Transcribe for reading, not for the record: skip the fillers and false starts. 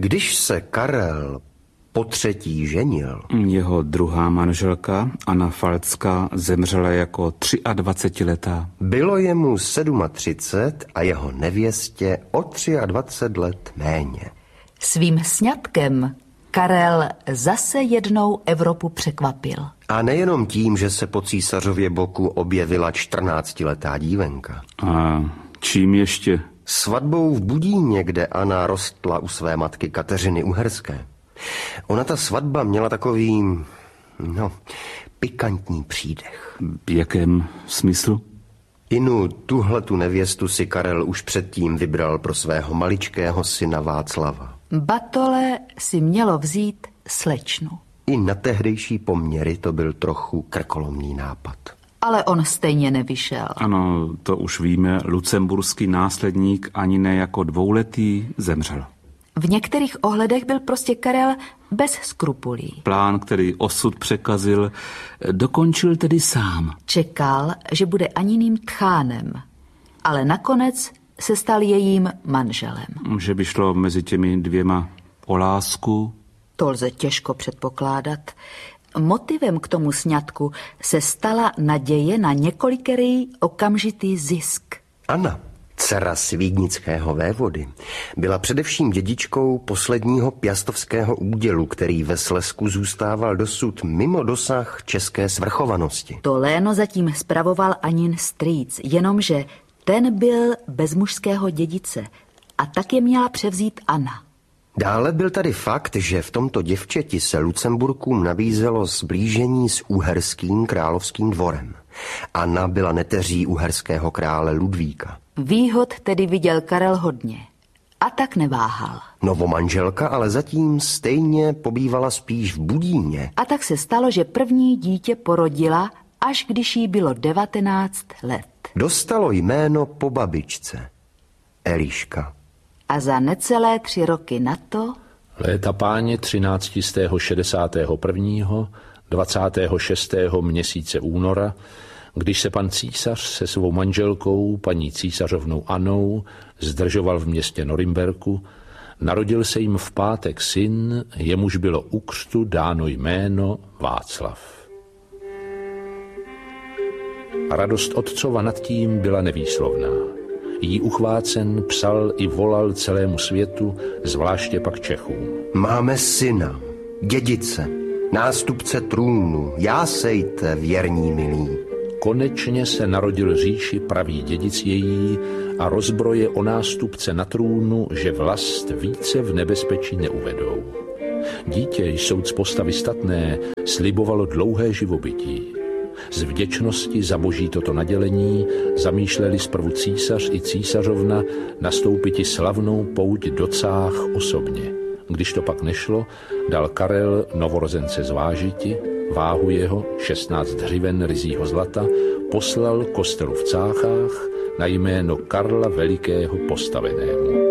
Když se Karel potřetí ženil, jeho druhá manželka, Anna Falcká, zemřela jako 23letá. Bylo jemu 37 a jeho nevěstě o 23 let méně. Svým sňatkem Karel zase jednou Evropu překvapil. A nejenom tím, že se po císařově boku objevila 14letá dívenka. A čím ještě? Svatbou v Budíně, kde Anna rostla u své matky Kateřiny Uherské. Ona ta svatba měla takový, pikantní přídech. V jakém smyslu? Inu, tuhletu nevěstu si Karel už předtím vybral pro svého maličkého syna Václava. Batole si mělo vzít slečnu. I na tehdejší poměry to byl trochu krkolomný nápad. Ale on stejně nevyšel. Ano, to už víme, lucemburský následník ani ne jako 2letý zemřel. V některých ohledech byl prostě Karel bez skrupulí. Plán, který osud překazil, dokončil tedy sám. Čekal, že bude Aniným tchánem, ale nakonec se stal jejím manželem. Že by šlo mezi těmi dvěma o lásku? To lze těžko předpokládat. Motivem k tomu sňatku se stala naděje na několikerý okamžitý zisk. Anna, dcera svídnického vévody, byla především dědičkou posledního piastovského údělu, který ve Slezsku zůstával dosud mimo dosah české svrchovanosti. To léno zatím spravoval Anin strýc, jenomže ten byl bez mužského dědice a tak je měla převzít Anna. Dále byl tady fakt, že v tomto děvčeti se Lucemburkům nabízelo sblížení s uherským královským dvorem. Anna byla neteří uherského krále Ludvíka. Výhod tedy viděl Karel hodně a tak neváhal. Novomanželka ale zatím stejně pobývala spíš v Budíně. A tak se stalo, že první dítě porodila, až když jí bylo 19 let. Dostalo jméno po babičce, Eliška. A za necelé 3 roky na to... Léta páně 1361. 26. měsíce února, když se pan císař se svou manželkou, paní císařovnou Annou, zdržoval v městě Norimberku, narodil se jim v pátek syn, jemuž bylo u křtu dáno jméno Václav. Radost otcova nad tím byla nevýslovná. Jí uchvácen psal i volal celému světu, zvláště pak Čechům. Máme syna, dědice, nástupce trůnu, jásejte, věrní milí. Konečně se narodil říši pravý dědic její a rozbroje o nástupce na trůnu, že vlast více v nebezpečí neuvedou. Dítě, jsouc postavy statné, slibovalo dlouhé živobytí. Z vděčnosti za boží toto nadělení zamýšleli zprvu císař i císařovna nastoupiti slavnou pouť do Cách osobně. Když to pak nešlo, dal Karel novorozence zvážiti, váhu jeho 16 hřiven ryzího zlata, poslal kostelu v Cáchách na jméno Karla Velikého postavenému.